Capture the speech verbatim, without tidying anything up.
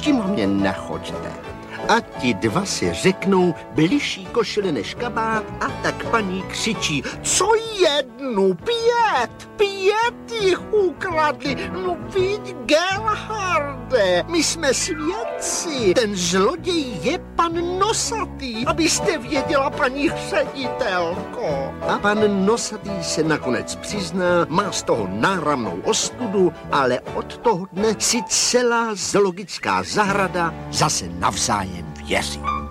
Tím mě nachoďte. A ti dva si řeknou, bližší košile než kabát, a tak paní křičí, co jednu, pět, pět jich ukradli, no vidť, Gerharde, my jsme svědci, ten zloděj je pan Nosatý, abyste věděla, paní ředitelko. A pan Nosatý se nakonec přizná, má z toho náramnou ostudu, ale od toho dne si celá zoologická zahrada zase navzájem věří.